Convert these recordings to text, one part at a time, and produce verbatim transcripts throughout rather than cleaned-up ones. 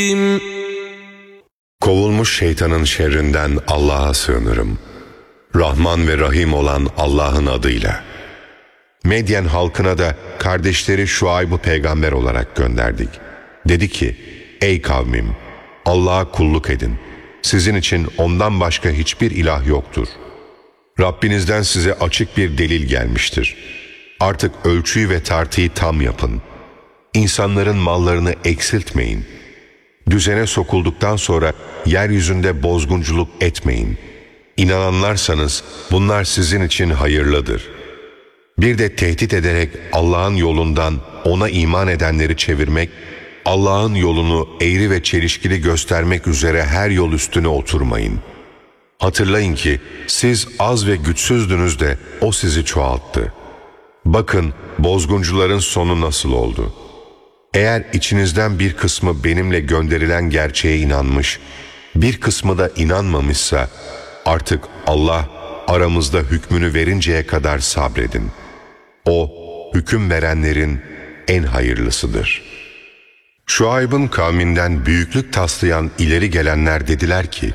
Kovulmuş şeytanın şerrinden Allah'a sığınırım. Rahman ve Rahim olan Allah'ın adıyla. Medyen halkına da kardeşleri Şuayb'ı peygamber olarak gönderdik. Dedi ki, ey kavmim, Allah'a kulluk edin. Sizin için ondan başka hiçbir ilah yoktur. Rabbinizden size açık bir delil gelmiştir. Artık ölçüyü ve tartıyı tam yapın. İnsanların mallarını eksiltmeyin. Düzene sokulduktan sonra yeryüzünde bozgunculuk etmeyin. İnananlarsanız bunlar sizin için hayırlıdır. Bir de tehdit ederek Allah'ın yolundan ona iman edenleri çevirmek, Allah'ın yolunu eğri ve çelişkili göstermek üzere her yol üstüne oturmayın. Hatırlayın ki siz az ve güçsüzdünüz de o sizi çoğalttı. Bakın bozguncuların sonu nasıl oldu. Eğer içinizden bir kısmı benimle gönderilen gerçeğe inanmış, bir kısmı da inanmamışsa, artık Allah aramızda hükmünü verinceye kadar sabredin. O, hüküm verenlerin en hayırlısıdır. Şuayb'ın kavminden büyüklük taslayan ileri gelenler dediler ki,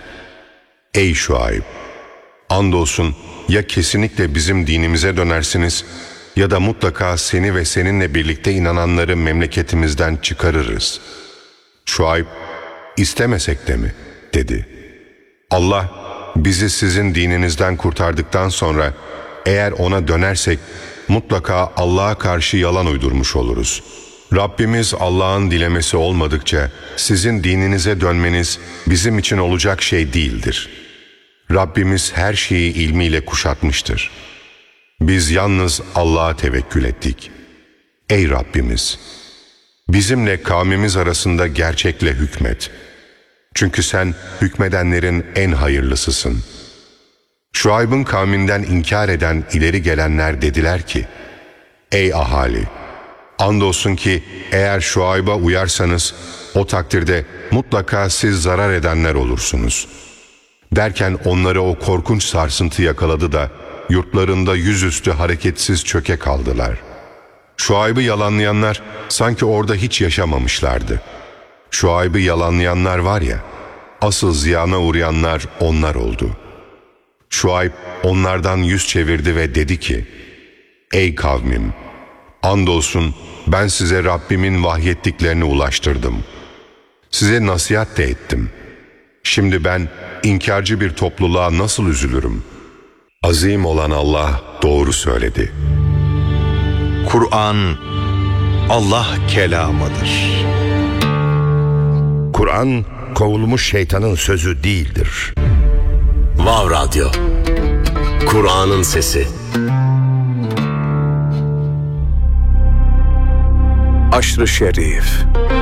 ey Şuayb! Andolsun ya kesinlikle bizim dinimize dönersiniz ya da mutlaka seni ve seninle birlikte inananları memleketimizden çıkarırız. Şuayb, istemesek de mi? Dedi. Allah, bizi sizin dininizden kurtardıktan sonra eğer ona dönersek mutlaka Allah'a karşı yalan uydurmuş oluruz. Rabbimiz Allah'ın dilemesi olmadıkça sizin dininize dönmeniz bizim için olacak şey değildir. Rabbimiz her şeyi ilmiyle kuşatmıştır. Biz yalnız Allah'a tevekkül ettik. Ey Rabbimiz! Bizimle kavmimiz arasında gerçekle hükmet. Çünkü sen hükmedenlerin en hayırlısısın. Şuayb'ın kavminden inkar eden ileri gelenler dediler ki, ey ahali! Andolsun ki eğer Şuayb'a uyarsanız o takdirde mutlaka siz zarar edenler olursunuz. Derken onları o korkunç sarsıntı yakaladı da yurtlarında yüzüstü hareketsiz çöke kaldılar. Şuayb'ı yalanlayanlar sanki orada hiç yaşamamışlardı. Şuayb'ı yalanlayanlar var ya, asıl ziyana uğrayanlar onlar oldu. Şuayb onlardan yüz çevirdi ve dedi ki, ey kavmim! Andolsun ben size Rabbimin vahyettiklerini ulaştırdım. Size nasihat de ettim. Şimdi ben inkarcı bir topluluğa nasıl üzülürüm? Azim olan Allah doğru söyledi. Kur'an Allah kelamıdır. Kur'an kovulmuş şeytanın sözü değildir. Vav Radyo, Kur'an'ın sesi. Aşr-ı Şerif